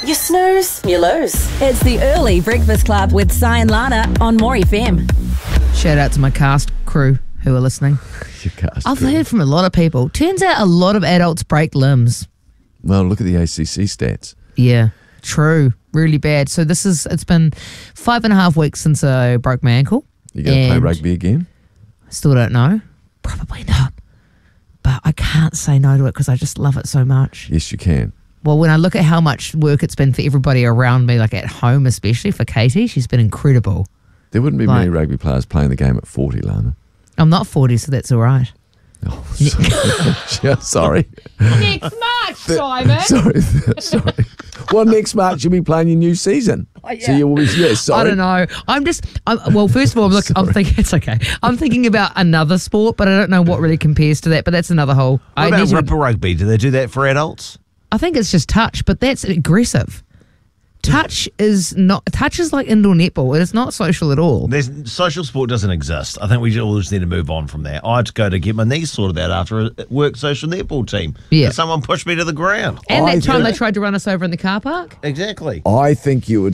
You snooze, you lose. It's the Early Breakfast Club with Si and Lana on More FM. Shout out to my cast crew who are listening. I've heard from a lot of people. Turns out a lot of adults break limbs. Well, look at the ACC stats. Yeah, true. Really bad. So it's been 5.5 weeks since I broke my ankle. You going to play rugby again? I still don't know. Probably not. But I can't say no to it because I just love it so much. Yes, you can. Well, when I look at how much work it's been for everybody around me, like at home especially, for Katie, she's been incredible. There wouldn't be many rugby players playing the game at 40, Lana. I'm not 40, so that's all right. Oh, sorry. Next March, Simon. Sorry. Well, next March you'll be playing your new season. Yeah. So you will be, sorry. I don't know. Well, first of all, I'm thinking, it's okay. I'm thinking about another sport, but I don't know what really compares to that, but that's another whole. What about Ripper Rugby? Do they do that for adults? I think it's just touch, but that's aggressive. Touch is like indoor netball. It is not social at all. Social sport doesn't exist. I think we all just need to move on from that. I had to go to get my knees sorted out after a work social netball team. Yeah. And someone pushed me to the ground. And that time they tried to run us over in the car park? Exactly. I think you would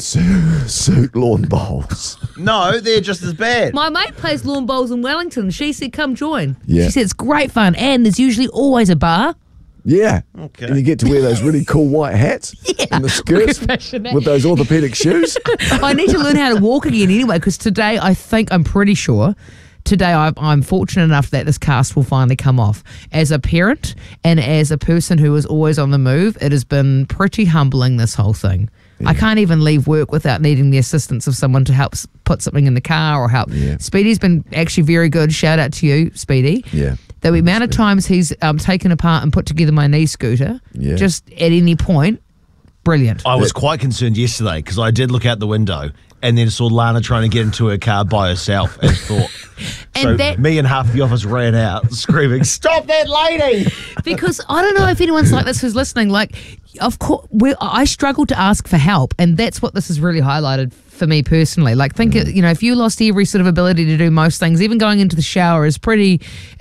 suit lawn bowls. No, they're just as bad. My mate plays lawn bowls in Wellington. She said, come join. Yeah. She said, it's great fun. And there's usually always a bar. Yeah. Okay. And you get to wear those really cool white hats and the skirts with those orthopedic shoes. I need to learn how to walk again anyway, because today I'm pretty sure I'm fortunate enough that this cast will finally come off. As a parent and as a person who is always on the move, it has been pretty humbling, this whole thing. Yeah. I can't even leave work without needing the assistance of someone to help put something in the car or help. Yeah. Speedy's been actually very good. Shout out to you, Speedy. Yeah. The amount of times he's taken apart and put together my knee scooter, just at any point, brilliant. I was quite concerned yesterday because I did look out the window and then saw Lana trying to get into her car by herself and thought, me and half the office ran out screaming, stop that lady! Because I don't know if anyone's like this who's listening. Like, of course, I struggle to ask for help, and that's what this has really highlighted for me personally. Like, if you lost every sort of ability to do most things, even going into the shower is pretty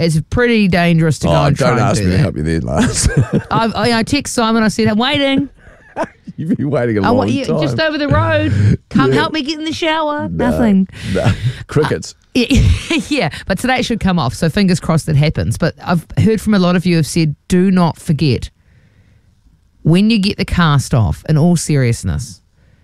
dangerous to go and try and do that. Don't ask me to help you there, Lars. I text Simon, I said, I'm waiting. You've been waiting a long time. Just over the road. Come help me get in the shower. Nothing. No. Crickets. Yeah, but today it should come off, so fingers crossed that happens. But I've heard from a lot of you have said, do not forget, when you get the cast off, in all seriousness,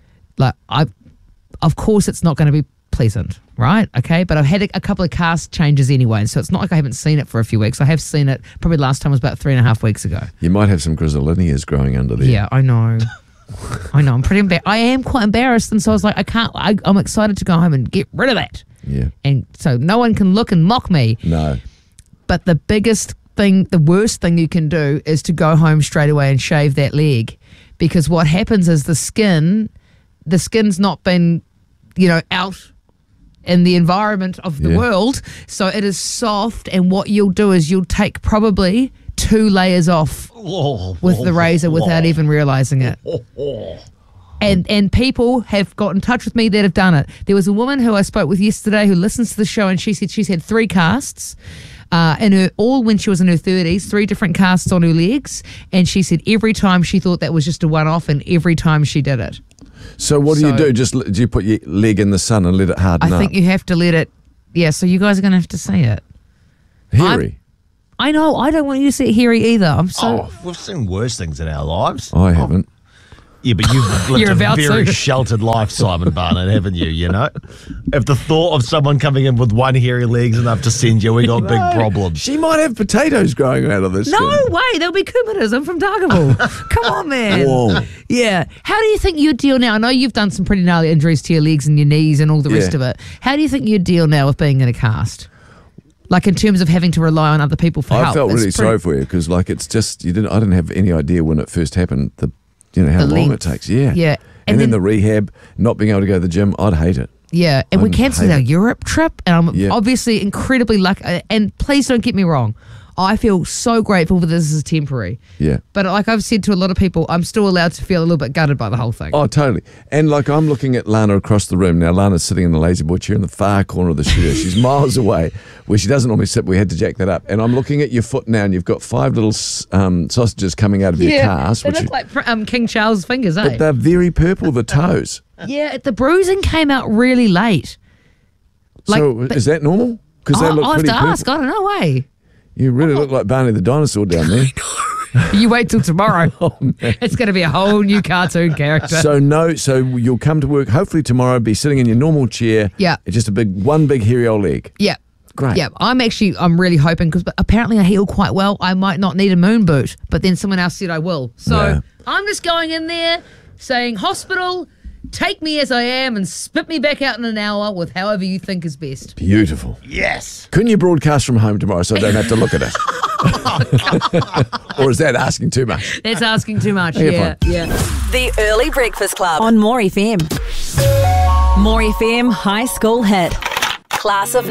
of course it's not going to be pleasant, right? Okay, but I've had a couple of cast changes anyway, so it's not like I haven't seen it for a few weeks. I have seen it, probably the last time was about 3.5 weeks ago. You might have some grizzolineas growing under there. Yeah, I know. I know, I'm pretty embarrassed. I am quite embarrassed, and so I was like, I'm excited to go home and get rid of that. Yeah. And so no one can look and mock me. No. But the biggest thing, the worst thing you can do is to go home straight away and shave that leg, because what happens is the skin's not been, out in the environment of the world, so it is soft, and what you'll do is you'll take probably 2 layers off with the razor without even realizing it. And people have got in touch with me that have done it. There was a woman who I spoke with yesterday who listens to the show, and she said she's had 3 casts all when she was in her 30s, 3 different casts on her legs, and she said every time she thought that was just a one-off, and every time she did it. So what do you do? Do you put your leg in the sun and let it harden up? I think you have to let it, so you guys are going to have to see it. Hairy? I know, I don't want you to see it hairy either. We've seen worse things in our lives. I haven't. Yeah, but you've lived a very sheltered life, Simon Barnett, haven't you, If the thought of someone coming in with 1 hairy leg's enough to send you, we got big problems. She might have potatoes growing out of this. No way, there'll be kumaras. I'm from Dargaville. Come on, man. Whoa. Yeah. How do you think you'd deal now? I know you've done some pretty gnarly injuries to your legs and your knees and all the rest of it. How do you think you'd deal now with being in a cast? Like, in terms of having to rely on other people for help. I felt really sorry for you, because it's just, I didn't have any idea when it first happened, how long it takes. Yeah. Yeah. And then the rehab, not being able to go to the gym, I'd hate it. Yeah. And we cancelled our Europe trip, and I'm obviously incredibly lucky. And please don't get me wrong, I feel so grateful for this is temporary. Yeah. But like I've said to a lot of people, I'm still allowed to feel a little bit gutted by the whole thing. Oh, totally. And like I'm looking at Lana across the room. Now, Lana's sitting in the lazy boy chair in the far corner of the studio. She's miles away where she doesn't normally sit. We had to jack that up. And I'm looking at your foot now and you've got 5 little sausages coming out of your cast. They look like King Charles' fingers, eh? But they're very purple, the toes. Yeah, the bruising came out really late. Is that normal? Because they look I'll have pretty to ask. purple. I don't know, eh? You really look like Barney the dinosaur down there. You wait till tomorrow. It's going to be a whole new cartoon character. So you'll come to work hopefully tomorrow, be sitting in your normal chair. Yeah. It's just one big hairy old leg. Yeah. Great. Yeah, I'm really hoping because apparently I heal quite well. I might not need a moon boot, but then someone else said I will. So Yeah. I'm just going in there saying, hospital, take me as I am and spit me back out in an hour with however you think is best. Beautiful. Yes. Couldn't you broadcast from home tomorrow so I don't have to look at it? Or is that asking too much? That's asking too much. Okay, Yeah. The Early Breakfast Club on More FM. More FM High School Hit. Class of